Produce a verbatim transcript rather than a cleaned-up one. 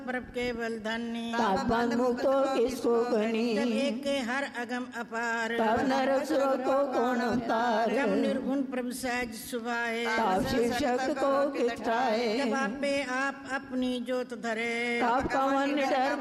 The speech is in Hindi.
परब केवल धनी, ताप बंध मुक्त हो किसको गनी, जब एक के हर अगम अपार, तब नरक सुरख को कौन उतार, जब निर्गुण प्रभु सहज सुभाए, ताप शीर्षक को किताए, जब आपे आप अपनी जोत धरे, ताप कवन डर